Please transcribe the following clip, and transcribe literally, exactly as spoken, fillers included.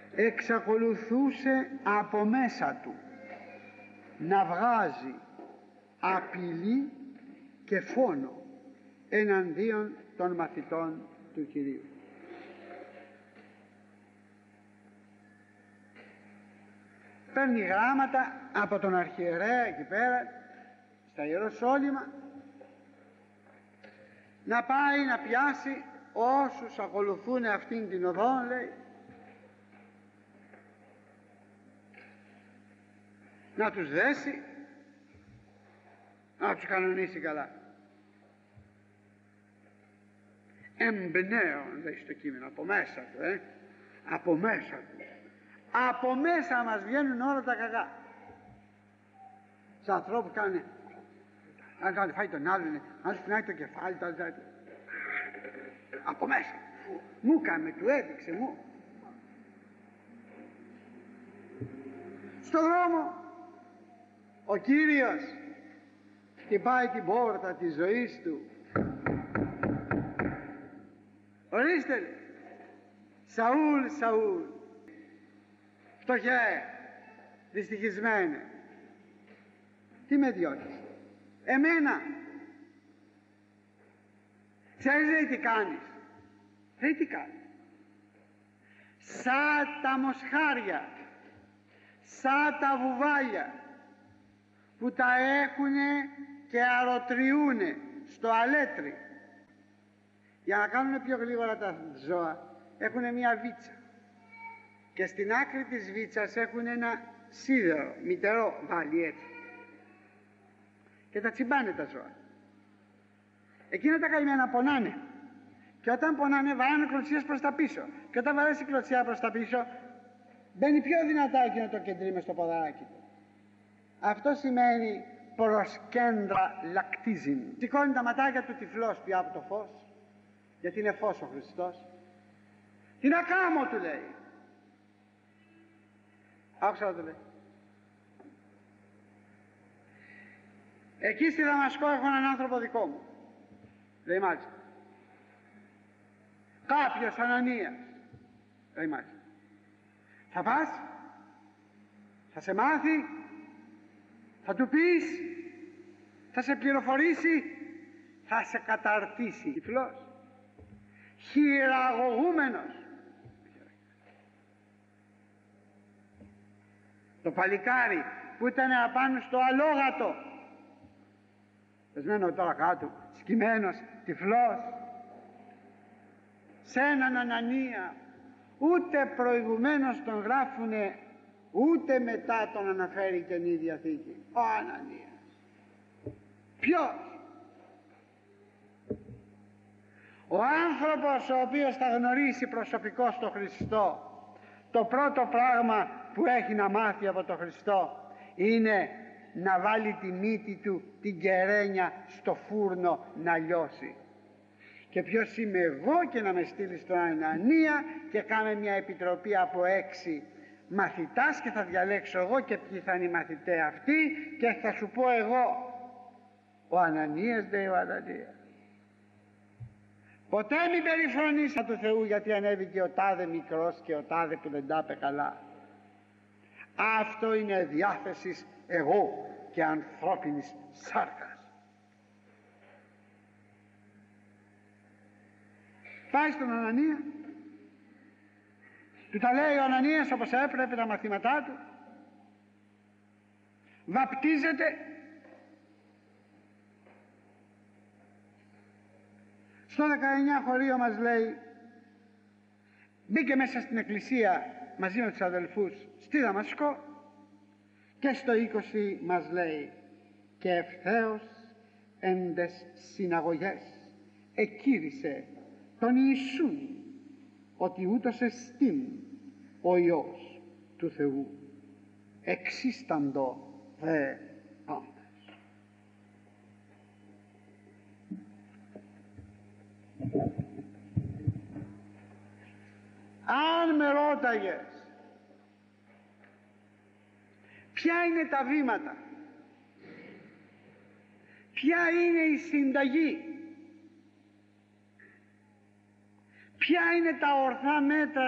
εξακολουθούσε από μέσα του να βγάζει απειλή και φόνο εναντίον των μαθητών του Κυρίου. Παίρνει γράμματα από τον αρχιερέα εκεί πέρα στα Ιεροσόλυμα να πάει να πιάσει όσους ακολουθούν αυτήν την οδό, λέει, να τους δέσει, να τους κανονίσει καλά. Εμπνέων, λέει στο κείμενο, από μέσα του, ε, από μέσα του. Από μέσα μας βγαίνουν όλα τα κακά. Σε ανθρώπους κάνουν, αν κάνουν φάει τον άλλον, αν σου πνάει το κεφάλι, το άλλο, από μέσα. Μου κάμε, του έδειξε, μου. Στο δρόμο ο Κύριος χτυπάει την πόρτα της ζωής του. Ορίστε, Σαούλ, Σαούλ, φτωχέ, δυστυχισμένε, τι με διώκεις? Εμένα. Ξέρεις, λέει, τι κάνεις? Λέει, τι κάνεις? Σαν τα μοσχάρια, σαν τα βουβάλια που τα έχουνε και αρωτριούνε στο αλέτρι, για να κάνουν πιο γρήγορα τα ζώα, έχουν μια βίτσα και στην άκρη της βίτσας έχουν ένα σίδερο μητερό βάλει έτσι και τα τσιμπάνε τα ζώα. Εκείνα τα καημένα πονάνε και όταν πονάνε βαράνε κλωτσίες προς τα πίσω και όταν βαρέσει κλωτσιά προς τα πίσω μπαίνει πιο δυνατά εκείνο το κεντρί μες στο ποδαράκι του. Αυτό σημαίνει προς κέντρα λακτίζειν. Σηκώνει τα ματάκια του τυφλός πια από το φως, γιατί είναι φως ο Χριστός. Τι να κάνω, του λέει. Άκουσα να του λέει. Εκεί στη Δαμασκό έχω έναν άνθρωπο δικό μου, λέει, μάλιστα. Κάποιος Ανανίας, λέει, μάλιστα. Θα πας, θα σε μάθει, θα του πεις, θα σε πληροφορήσει, θα σε καταρτήσει. Τυφλός, χειραγωγούμενος. Το παλικάρι που ήταν απάνω στο αλόγατο, πεσμένο τώρα κάτω, σκυμμένος, τυφλός, σε έναν Ανανία, ούτε προηγουμένως τον γράφουνε, ούτε μετά τον αναφέρει η Καινή Διαθήκη. Ο Ανανίας. Ποιος? Ο άνθρωπος ο οποίος θα γνωρίσει προσωπικώς τον Χριστό, το πρώτο πράγμα που έχει να μάθει από τον Χριστό είναι να βάλει τη μύτη του την κεραίνια στο φούρνο να λιώσει. Και ποιος είμαι εγώ και να με στείλει στον Ανανία και κάνε μια επιτροπή από έξι μαθητάς και θα διαλέξω εγώ και ποιοι θα είναι οι μαθητές αυτοί και θα σου πω εγώ. Ο Ανανίας, λέει ο Ανανίας, ποτέ μην περιφρονείς του Θεού γιατί ανέβηκε ο τάδε μικρός και ο τάδε που δεν τα είπε καλά. Αυτό είναι διάθεσης εγώ και ανθρώπινης σάρκας. Πάει στον Ανανία, του τα λέει ο Ανανίας όπως έπρεπε τα μαθήματά του, βαπτίζεται, στο δεκαεννιά χωρίο μας λέει, μπήκε μέσα στην εκκλησία μαζί με τους αδελφούς στη Δαμασκό και στο είκοσι μας λέει και ευθέως εν τες συναγωγές εκήρυσε τον Ιησούν ότι ούτως εστίν ο Υιός του Θεού εξίσταντο δε πάντες. Αν με ρώταγες ποια είναι τα βήματα, ποια είναι η συνταγή, ποια είναι τα ορθά μέτρα